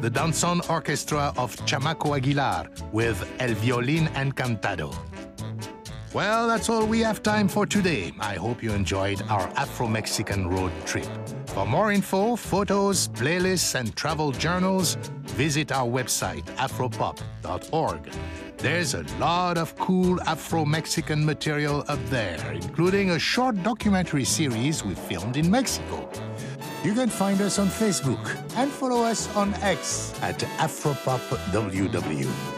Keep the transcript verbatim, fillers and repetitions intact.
the Danzón Orchestra of Chamaco Aguilar with El Violín Encantado. Well, that's all we have time for today. I hope you enjoyed our Afro-Mexican road trip. For more info, photos, playlists, and travel journals, visit our website, afropop dot org. There's a lot of cool Afro-Mexican material up there, including a short documentary series we filmed in Mexico. You can find us on Facebook and follow us on X at AfropopWW.